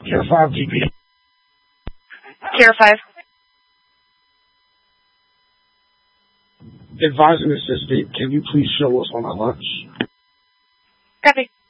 Care 5 GP. Care 5. Advising assistant, can you please show us on our lunch? Copy.